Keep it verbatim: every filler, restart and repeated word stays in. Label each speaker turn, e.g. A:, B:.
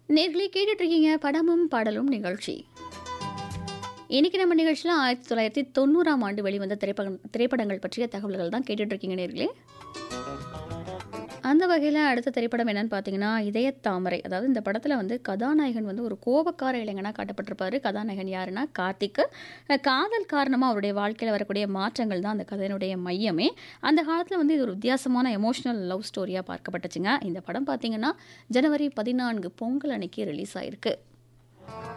A: நேர்களே கேட்டுட்டு இருக்கீங்க படமும் பாடலும் நிகழ்ச்சி. இன்னைக்கு நம்ம நிகழ்ச்சியில் ஆயிரத்தி தொள்ளாயிரத்தி தொண்ணூறாம் ஆண்டு வெளிவந்த திரைப்படம் திரைப்படங்கள் பற்றிய தகவல்கள் தான் கேட்டுட்டு இருக்கீங்க நேர்களே. அந்த வகையில் அடுத்த திரைப்படம் என்னன்னு பார்த்தீங்கன்னா இதயத்தாமரை. அதாவது இந்த படத்தில் வந்து கதாநாயகன் வந்து ஒரு கோபக்கார இளைஞனாக காட்டப்பட்டிருப்பாரு. கதாநாயகன் யாருன்னா கார்த்திக். அஹ் காதல் காரணமாக அவருடைய வாழ்க்கையில் வரக்கூடிய மாற்றங்கள் தான் அந்த கதையினுடைய மையமே. அந்த காலத்தில் வந்து இது ஒரு வித்தியாசமான எமோஷனல் லவ் ஸ்டோரியாக பார்க்கப்பட்டுச்சுங்க. இந்த படம் பார்த்தீங்கன்னா ஜனவரி பதினான்கு பொங்கல் அன்னைக்கு ரிலீஸ் ஆயிருக்கு.